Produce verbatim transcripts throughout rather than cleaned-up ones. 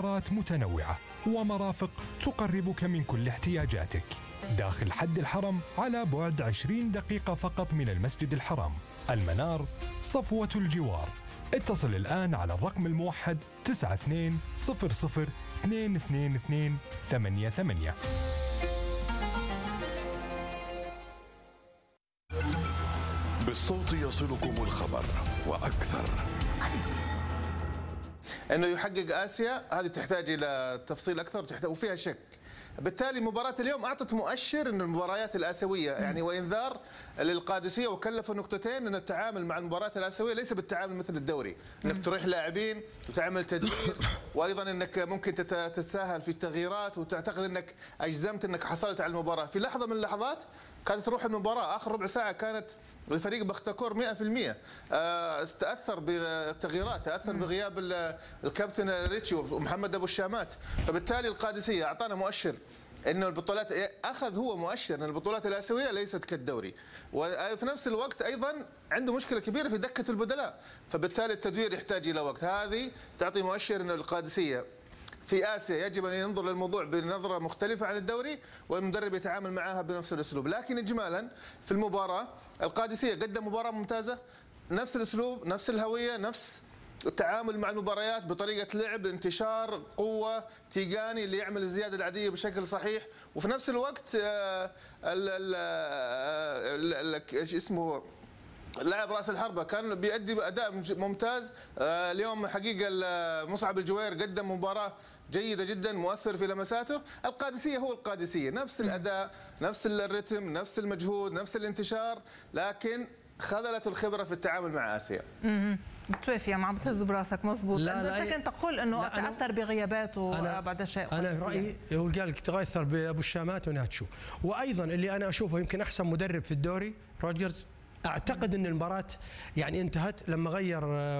خيارات متنوعة ومرافق تقربك من كل احتياجاتك داخل حد الحرم على بعد عشرين دقيقة فقط من المسجد الحرام. المنار، صفوة الجوار. اتصل الآن على الرقم الموحد تسعة اثنين صفر صفر اثنين اثنين اثنين ثمانية ثمانية. بالصوت يصلكم الخبر وأكثر. انه يحقق اسيا هذه تحتاج الى تفصيل اكثر وفيها شك. بالتالي مباراة اليوم اعطت مؤشر ان المباريات الاسيويه يعني وانذار للقادسيه، وكلفوا نقطتين ان التعامل مع المباريات الاسيويه ليس بالتعامل مثل الدوري، انك تروح لاعبين وتعمل تدوير، وايضا انك ممكن تتساهل في التغييرات وتعتقد انك اجزمت انك حصلت على المباراه. في لحظه من اللحظات كانت تروح المباراه، اخر ربع ساعه كانت الفريق بختكور مئة في المئة تاثر بالتغييرات، تاثر بغياب الكابتن ريتشي ومحمد ابو الشامات، فبالتالي القادسيه اعطانا مؤشر انه البطولات اخذ هو مؤشر ان البطولات الاسيويه ليست كالدوري، وفي نفس الوقت ايضا عنده مشكله كبيره في دكه البدلاء، فبالتالي التدوير يحتاج الى وقت. هذه تعطي مؤشر ان القادسيه في آسيا يجب أن ينظر للموضوع بنظرة مختلفة عن الدوري، والمدرب يتعامل معها بنفس الأسلوب. لكن إجمالا في المباراة القادسية قدم مباراة ممتازة، نفس الأسلوب، نفس الهوية، نفس التعامل مع المباريات بطريقة لعب، انتشار، قوة، تيجاني اللي يعمل الزيادة العادية بشكل صحيح، وفي نفس الوقت ايش اسمه لاعب راس الحربة كان بيأدي اداء ممتاز. اليوم حقيقه مصعب الجوير قدم مباراه جيده جدا، مؤثر في لمساته. القادسيه هو القادسيه، نفس الاداء، نفس الرتم، نفس المجهود، نفس الانتشار، لكن خذلت الخبره في التعامل مع اسيا. امم بتوافق، عم بتهز براسك مضبوط. لا انت كنت تقول انه تاثر بغياباته بعد شيء. انا رايي هو قال تاثر بابو الشامات وناتشو، وايضا اللي انا اشوفه يمكن احسن مدرب في الدوري روجرز. اعتقد ان المباراه يعني انتهت لما غير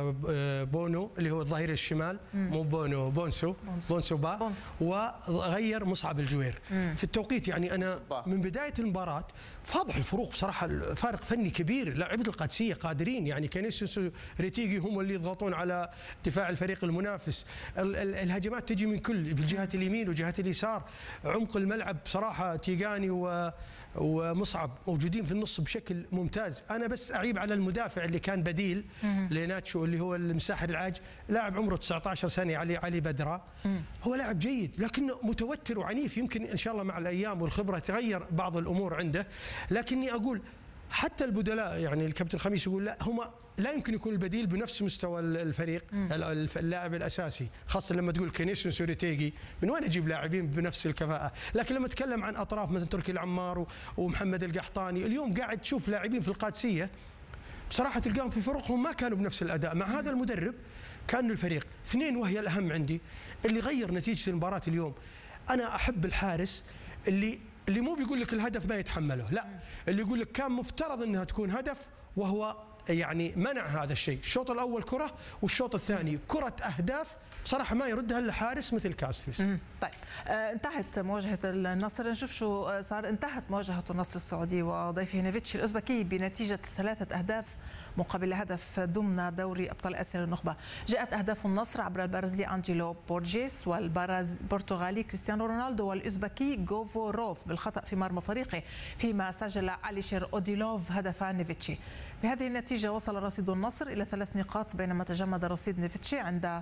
بونو اللي هو الظهير الشمال، مو بونو، بونسو بونسو, بونسو با بونسو. وغير مصعب الجوير مم. في التوقيت. يعني انا من بدايه المباراه فاضح الفروق بصراحه، فارق فني كبير. لاعبي القادسيه قادرين، يعني كانيسيوس ريتيجي هم اللي يضغطون على دفاع الفريق المنافس. الهجمات تجي من كل الجهات اليمين وجهات اليسار، عمق الملعب بصراحه تيجاني و ومصعب موجودين في النص بشكل ممتاز. انا بس اعيب على المدافع اللي كان بديل لناتشو اللي هو المساحر العاج، لاعب عمره تسعة عشر سنه، علي علي بدره. هو لاعب جيد لكنه متوتر وعنيف، يمكن ان شاء الله مع الايام والخبره تغير بعض الامور عنده. لكني اقول حتى البدلاء، يعني الكابتن خميس يقول لا، هم لا يمكن يكون البديل بنفس مستوى الفريق اللاعب الاساسي، خاصه لما تقول كينيسيوس وريتيجي، من وين اجيب لاعبين بنفس الكفاءه؟ لكن لما اتكلم عن اطراف مثل تركي العمار ومحمد القحطاني، اليوم قاعد تشوف لاعبين في القادسيه بصراحه تلقاهم في فرقهم ما كانوا بنفس الاداء. مع هذا المدرب كان الفريق اثنين، وهي الاهم عندي اللي غير نتيجه المباراه اليوم. انا احب الحارس اللي اللي مو بيقول لك الهدف ما يتحمله، لا، اللي يقول لك كان مفترض انها تكون هدف، وهو يعني منع هذا الشيء. الشوط الاول كره، والشوط الثاني كره اهداف بصراحه ما يردها الا حارس مثل كاسفيس. طيب آه انتهت مواجهه النصر، نشوف شو صار. انتهت مواجهه النصر السعودي وضيفه نيفيتش الاوزبكي بنتيجه ثلاثه اهداف مقابل هدف ضمن دوري ابطال اسيا للنخبه. جاءت اهداف النصر عبر البرازيلي انجيلو بورجيس، والبرتغالي كريستيانو رونالدو، والاوزبكي جوفوروف بالخطا في مرمى فريقه، فيما سجل عليشير اوديلوف هدف نيفيتشي. بهذه النتيجه وصل رصيد النصر الى ثلاث نقاط، بينما تجمد رصيد نيفيتشي عند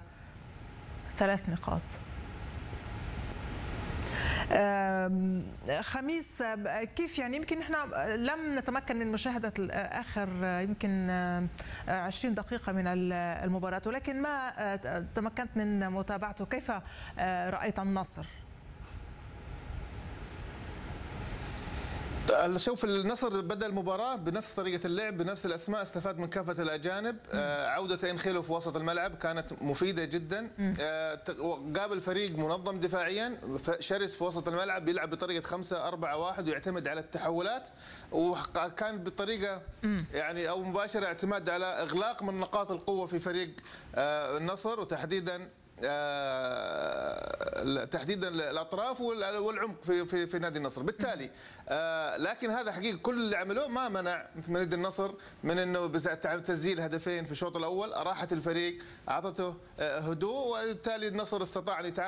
ثلاث نقاط. خميس، كيف يعني يمكن نحن لم نتمكن من مشاهدة آخر يمكن عشرين دقيقة من المباراة، ولكن ما تمكنت من متابعته، كيف رأيت النصر؟ شوف، النصر بدأ المباراة بنفس طريقة اللعب، بنفس الأسماء، استفاد من كافة الأجانب. آه عودة إنخيلو في وسط الملعب كانت مفيدة جدا. آه قابل فريق منظم دفاعيا، شرس في وسط الملعب، بيلعب بطريقة خمسة أربعة واحد ويعتمد على التحولات، وكان بطريقة يعني أو مباشرة اعتماد على إغلاق من نقاط القوة في فريق آه النصر، وتحديدا آه تحديدا الاطراف والعمق في في في نادي النصر. بالتالي آه لكن هذا حقيقه كل اللي عملوه ما منع من نادي النصر من انه تسجيل هدفين في الشوط الاول، اراحت الفريق، اعطته هدوء، وبالتالي النصر استطاع ان يتعامل